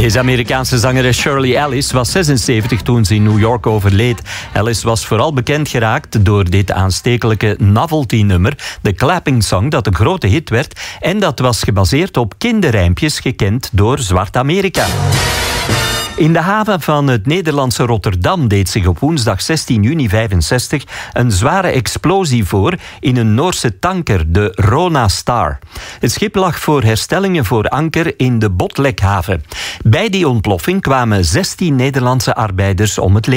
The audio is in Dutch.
Deze Amerikaanse zangeres Shirley Ellis was 76 toen ze in New York overleed. Ellis was vooral bekend geraakt door dit aanstekelijke novelty-nummer, de Clapping Song, dat een grote hit werd. En dat was gebaseerd op kinderrijmpjes gekend door Zwart Amerika. In de haven van het Nederlandse Rotterdam deed zich op woensdag 16 juni 65 een zware explosie voor in een Noorse tanker, de Rona Star. Het schip lag voor herstellingen voor anker in de Botlekhaven. Bij die ontploffing kwamen 16 Nederlandse arbeiders om het leven.